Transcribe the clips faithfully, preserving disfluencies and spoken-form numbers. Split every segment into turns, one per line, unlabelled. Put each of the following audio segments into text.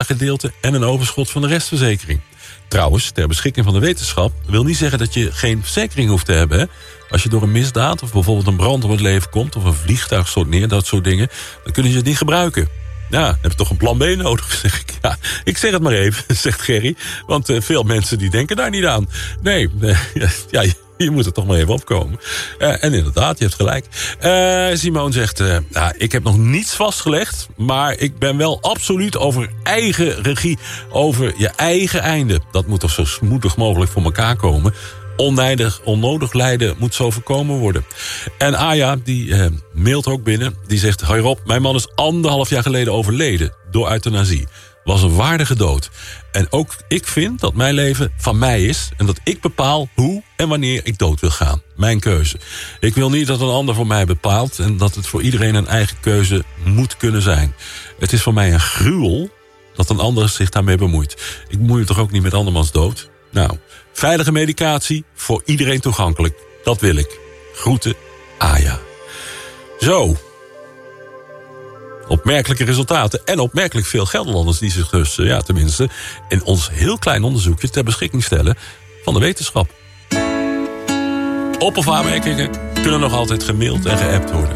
gedeelte en een overschot van de restverzekering. Trouwens, ter beschikking van de wetenschap wil niet zeggen dat je geen verzekering hoeft te hebben. Hè? Als je door een misdaad of bijvoorbeeld een brand om het leven komt, of een vliegtuig stort neer, dat soort dingen, dan kunnen ze het niet gebruiken. Ja, dan heb je toch een plan B nodig, zeg ik. Ja, ik zeg het maar even, zegt Gerry. Want uh, veel mensen die denken daar niet aan. Nee, uh, ja, je, je moet er toch maar even opkomen. Uh, en inderdaad, je hebt gelijk. Uh, Simone zegt, uh, nou, ik heb nog niets vastgelegd, maar ik ben wel absoluut over eigen regie, over je eigen einde. Dat moet toch zo smoedig mogelijk voor elkaar komen. Onnodig, onnodig lijden moet zo voorkomen worden. En Aya, die eh, mailt ook binnen. Die zegt, hoi Rob, mijn man is anderhalf jaar geleden overleden door euthanasie. Was een waardige dood. En ook ik vind dat mijn leven van mij is. En dat ik bepaal hoe en wanneer ik dood wil gaan. Mijn keuze. Ik wil niet dat een ander voor mij bepaalt. En dat het voor iedereen een eigen keuze moet kunnen zijn. Het is voor mij een gruwel dat een ander zich daarmee bemoeit. Ik bemoei me toch ook niet met andermans dood? Nou, veilige medicatie, voor iedereen toegankelijk. Dat wil ik. Groeten, Aya. Zo. Opmerkelijke resultaten en opmerkelijk veel Gelderlanders die zich dus, ja tenminste, in ons heel klein onderzoekje ter beschikking stellen van de wetenschap. Op- of aanmerkingen kunnen nog altijd gemaild en geappt worden.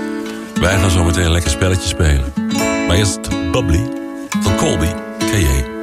Wij gaan zo meteen een lekker spelletje spelen. Maar eerst Bubbly van Colby K J.